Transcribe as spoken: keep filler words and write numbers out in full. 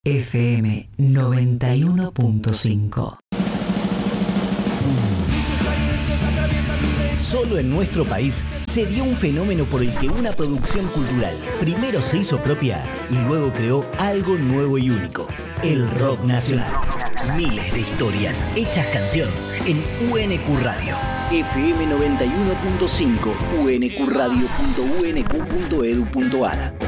F M noventa y uno punto cinco. Solo en nuestro país se dio un fenómeno por el que una producción cultural primero se hizo propia y luego creó algo nuevo y único: el rock nacional. Miles de historias hechas canción en U N Q Radio. F M noventa y uno punto cinco, u n q radio punto u n q punto e d u punto a r.